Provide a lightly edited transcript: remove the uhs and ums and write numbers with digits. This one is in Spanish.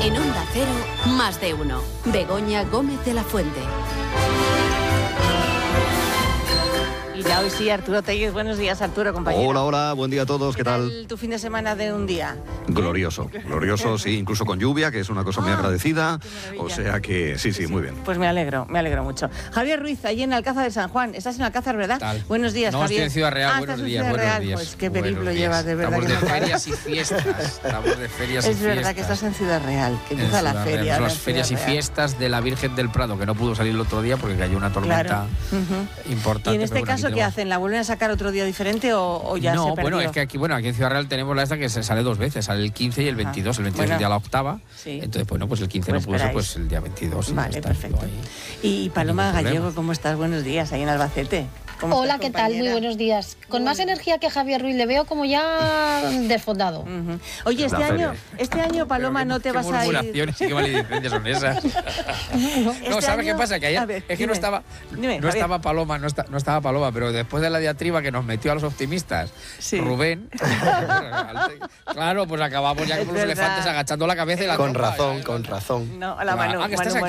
En Onda Cero, Más de Uno. Begoña Gómez de la Fuente. Y ya hoy sí, Arturo Tellez. Buenos días, Arturo, compañero. Hola, hola, buen día a todos, ¿qué tal? ¿Tu fin de semana de un día? Glorioso, sí, incluso con lluvia, que es una cosa muy agradecida. qué maravilla. O sea que sí, muy bien. Pues me alegro mucho. Javier Ruiz, allí en Alcázar de San Juan. Estás en Alcázar, ¿verdad? Tal. Buenos días, no, Javier. Estoy en Ciudad Real, buenos estás en días, Ciudad buenos Real. días. Pues qué periplo Buenos llevas, días. de verdad. Estamos que de no ferias y fiestas. Estamos de ferias y Es fiestas. verdad que estás en Ciudad Real, que En empieza la Ciudad Real. feria. Son ¿no? las En ferias y Ciudad Real. fiestas de la Virgen del Prado, que no pudo salir el otro día porque cayó una tormenta importante. ¿Y en este pero bueno, caso aquí qué hacen? ¿La vuelven a sacar otro día diferente o ya se No, perdió? bueno, es que aquí en Ciudad Real tenemos la esta que se sale dos veces, sale el 15 y el 22. El 22 es el día de la octava. Sí. Entonces, bueno, pues el 15 Pues no pudo ser, esperáis. pues el día 22. y Vale, ya está, perfecto. ahí. Y Paloma Ningún problema. Gallego, ¿cómo estás? Buenos días, ahí en Albacete. ¿Cómo Hola, estás, ¿qué tal? Muy compañera? buenos días. Con más energía que Javier Ruiz, le veo como ya desfondado. Ujú. Oye, La feria. este año, Paloma, Pero no te qué vas a ir. murmuraciones y qué maledicencias son esas. No, ¿sabes qué pasa? Que ayer es que no estaba Paloma, no estaba Paloma, pero después de la diatriba que nos metió a los optimistas, Sí. Rubén, claro, pues acabamos ya Es como los verdad. elefantes agachando la cabeza y la Con trompa, razón, ya. con razón. No, a la mano. Ah, que estás Manu